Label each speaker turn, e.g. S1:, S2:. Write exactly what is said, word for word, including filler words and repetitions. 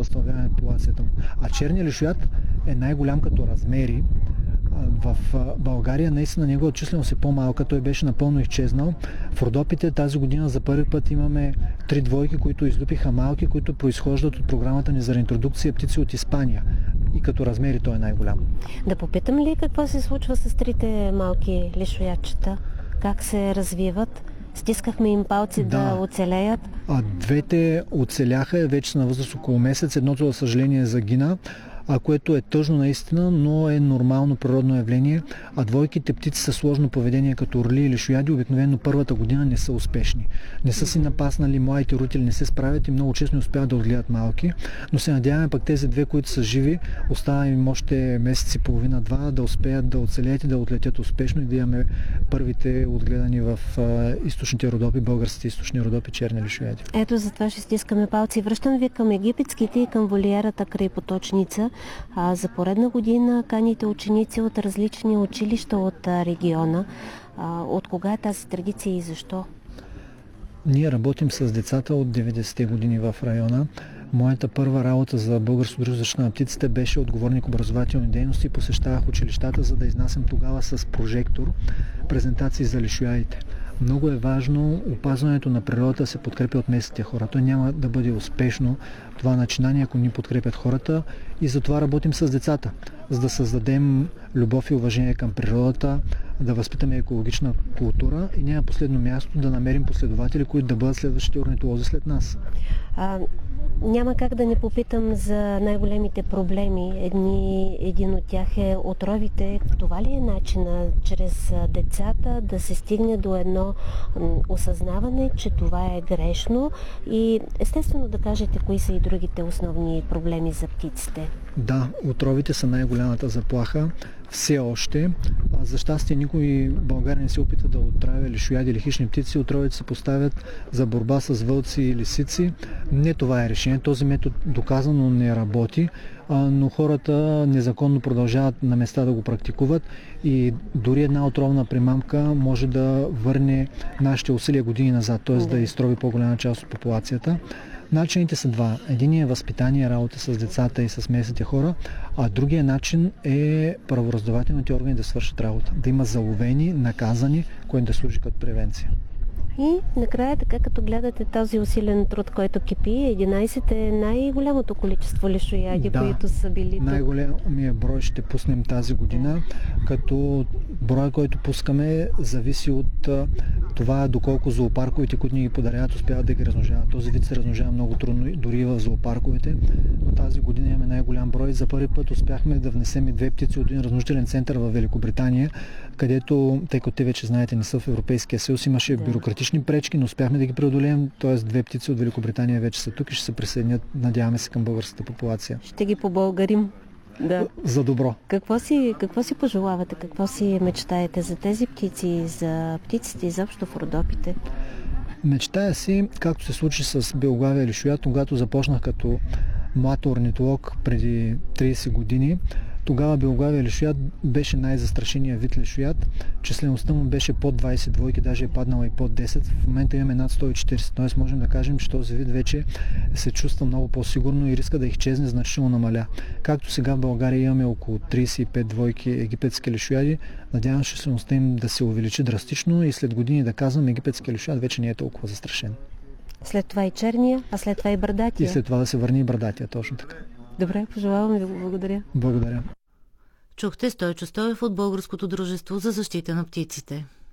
S1: възстановяване на популацията му. А черният лешояд е най-голям като размери. В България наистина неговата численост е по-малка, той беше напълно изчезнал. В Родопите тази година за първи път имаме три двойки, които излюпиха малки, които произхождат от програмата ни за реинтродукция птици от Испания. И като размери той е най-голям.
S2: Да попитам ли какво се случва с трите малки лешоядчета? Как се развиват? Стискахме им палци да, да оцелеят.
S1: А двете оцеляха, вече са на възраст около месец. Едното, за съжаление, загина, а което е тъжно наистина, но е нормално природно явление. А двойките птици са сложно поведение като орли или шояди, обикновено първата година не са успешни. Не са си напаснали, младите родители не се справят и много често не успяват да отгледат малки. Но се надяваме пък тези две, които са живи, остава им още месец и половина-два, да успеят да оцелеят и да отлетят успешно и да имаме първите отгледани в източните Родопи, българските източни Родопи, черни лешояди.
S2: Ето за това ще стискаме палци. Връщам ви към египетските и към волиерата край Поточница. А за поредна година каните ученици от различни училища от региона. А, от кога е тази традиция и защо?
S1: Ние работим с децата от деветдесетте години в района. Моята първа работа за Българско дружество за защита на птиците беше отговорник образователни дейности. Посещавах училищата, за да изнасям тогава с прожектор презентации за лешоядите. Много е важно опазването на природата да се подкрепя от местните хора. То няма да бъде успешно това начинание, ако ни подкрепят хората, и затова работим с децата, за да създадем любов и уважение към природата, да възпитаме екологична култура и не на последно място да намерим последователи, които да бъдат следващите орнитолози след нас.
S2: А, няма как да не попитам за най-големите проблеми. Едни, един от тях е отровите. Това ли е начина чрез децата да се стигне до едно осъзнаване, че това е грешно и естествено да кажете кои са и другите основни проблеми за птиците?
S1: Да, отровите са най-голямата заплаха. Все още. За щастие никой в България не се опита да отравя лешояди или хищни птици. Отровите се поставят за борба с вълци и лисици. Не това е решение. Този метод доказано не работи, но хората незаконно продължават на места да го практикуват и дори една отровна примамка може да върне нашите усилия години назад, т.е. да изтрови по-голяма част от популацията. Начините са два. Единият е възпитание, работа с децата и с местните хора, а другия начин е правораздавателните органи да свършат работа. Да има заловени, наказани, които да служи като превенция.
S2: И накрая, така като гледате този усилен труд, който кипи, единайсет е най-голямото количество лешояди,
S1: да,
S2: които са били тук.
S1: Най-големия брой ще пуснем тази година, като броя, който пускаме, зависи от това доколко зоопарковете, които ни ги подаряват, успяват да ги размножават. Този вид се размножава много трудно, дори в зоопарковете, но тази година имаме най-голям брой. За първи път успяхме да внесем и две птици от един размножителен център в Великобритания, където, тъй като те вече знаете не са в Европейския съюз, имаше да. бюрократични пречки, но успяхме да ги преодолеем, т.е. две птици от Великобритания вече са тук и ще се присъединят, надяваме се, към българската популация.
S2: Ще ги побългарим. Да.
S1: За добро.
S2: Какво си, какво си пожелавате? Какво си мечтаете за тези птици, за птиците изобщо в Родопите?
S1: Мечтая си, както се случи с белоглавия лешояд, когато започнах като млад орнитолог преди трийсет години. Тогава белоглавия лешояд беше най-застрашения вид лешояд. Числеността му беше под двайсет двойки, даже е паднала и под десет. В момента имаме над сто и четирийсет, т.е. можем да кажем, че този вид вече се чувства много по-сигурно и риска да изчезне значително намаля. Както сега в България имаме около трийсет и пет двойки египетски лешояди, надявам се числеността им да се увеличи драстично и след години да казвам, египетски лешояд вече не е толкова застрашен.
S2: След това и черния, а след това и брадатия.
S1: И след това да се върне и брадатия, точно така.
S2: Добре, пожелавам ви, благодаря.
S1: Благодаря.
S3: Чухте Стойчо Стоев от Българското дружество за защита на птиците.